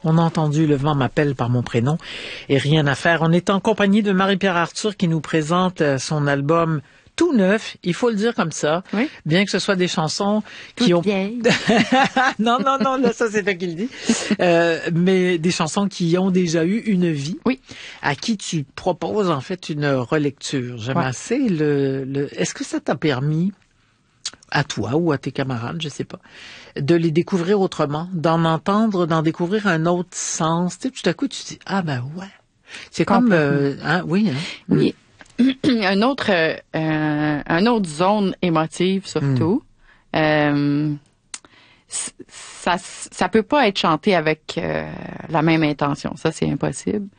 On a entendu Le vent m'appelle par mon prénom et Rien à faire. On est en compagnie de Marie-Pierre Arthur qui nous présente son album tout neuf, il faut le dire comme ça, oui. Bien que ce soit des chansons qui ont... non, là, ça c'est toi qui le dis. Mais des chansons qui ont déjà eu une vie, oui. À qui tu proposes en fait une relecture. J'aime assez Est-ce que ça t'a permis, à toi ou à tes camarades, je sais pas, de les découvrir autrement, d'en découvrir un autre sens? Tu sais, tout à coup, tu te dis, ah ben ouais. C'est comme... oui. Oui. un autre zone émotive surtout. Ça peut pas être chanté avec la même intention, ça c'est impossible.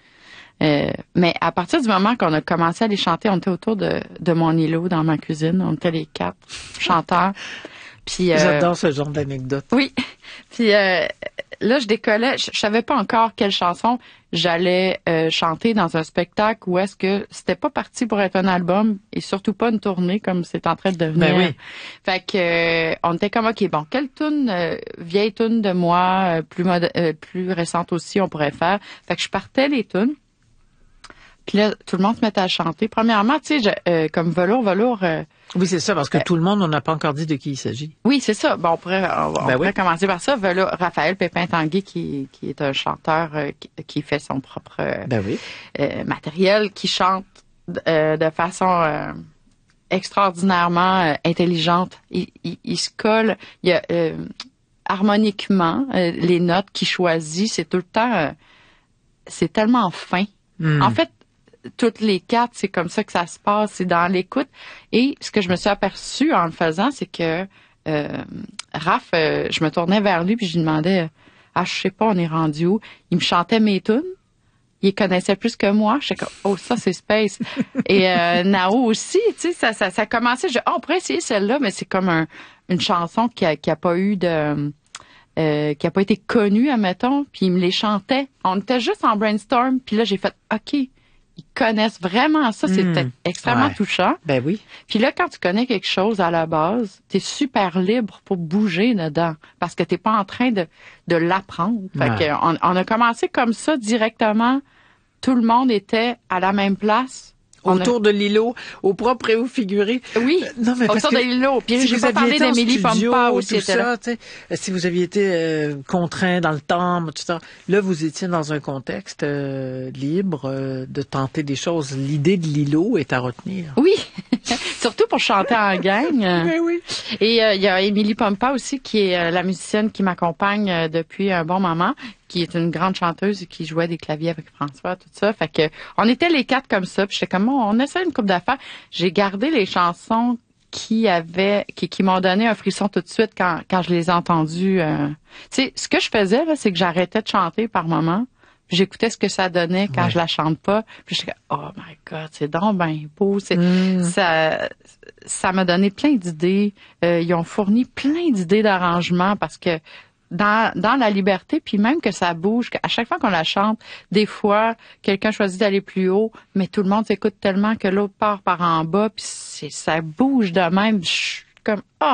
Mais à partir du moment qu'on a commencé à les chanter, on était autour de mon îlot dans ma cuisine, on était les 4 chanteurs. Puis j'adore ce genre d'anecdote. Oui. Puis là, je décollais, je savais pas encore quelle chanson j'allais chanter dans un spectacle où est-ce que c'était pas parti pour être un album et surtout pas une tournée comme c'est en train de devenir. Ben oui. Fait que on était comme OK, bon, quelle tune vieille tune de moi plus récente aussi on pourrait faire. Fait que je partais les tunes. Puis là, tout le monde se mettait à chanter. Premièrement, tu sais, comme Velours. Oui, c'est ça, parce que tout le monde, on n'a pas encore dit de qui il s'agit. Oui, c'est ça. Bon, on pourrait commencer par ça. Velours, Raphaël Pépin-Tanguay, qui est un chanteur qui fait son propre matériel, qui chante de façon extraordinairement intelligente. Il se colle. Il y a harmoniquement les notes qu'il choisit, c'est tout le temps, c'est tellement fin. En fait, toutes les 4, c'est comme ça que ça se passe, c'est dans l'écoute. Et ce que je me suis aperçue en le faisant, c'est que Raph, je me tournais vers lui puis je lui demandais, je sais pas, on est rendu où? Il me chantait mes tunes. Il connaissait plus que moi. J'étais comme, oh, ça, c'est space. Et Nao aussi, tu sais, ça commençait, on pourrait essayer celle-là, mais c'est comme une chanson qui a pas eu de... qui a pas été connue, admettons, puis il me les chantait. On était juste en brainstorm, puis là, j'ai fait, OK, ils connaissent vraiment ça, c'était extrêmement touchant. Ben oui. Puis là, quand tu connais quelque chose à la base, t'es super libre pour bouger dedans, parce que t'es pas en train de l'apprendre. Fait que on a commencé comme ça directement. Tout le monde était à la même place. Autour de l'îlot, au propre et au figuré. Oui, non, mais autour de l'îlot. Puis j'ai pas parlé d'Émilie Pompa aussi. Ça, si vous aviez été contraint dans le temps, tout ça, là, vous étiez dans un contexte libre de tenter des choses. L'idée de l'îlot est à retenir. Oui, surtout pour chanter en gang. Mais oui. Et il y a Émilie Pompa aussi, qui est la musicienne qui m'accompagne depuis un bon moment, qui est une grande chanteuse et qui jouait des claviers avec François, tout ça. Fait que on était les 4 comme ça, puis j'étais comme, on essaie une couple d'affaires. J'ai gardé les chansons qui m'ont donné un frisson tout de suite quand je les ai entendues. Tu sais, ce que je faisais, là, c'est que j'arrêtais de chanter par moment, puis j'écoutais ce que ça donnait quand je la chante pas, puis j'étais comme, oh my God, c'est donc ben beau. Ça m'a donné plein d'idées. Ils ont fourni plein d'idées d'arrangement parce que dans la liberté, puis même que ça bouge, qu'à chaque fois qu'on la chante, des fois, quelqu'un choisit d'aller plus haut, mais tout le monde s'écoute tellement que l'autre part par en bas, puis ça bouge de même. Je suis comme,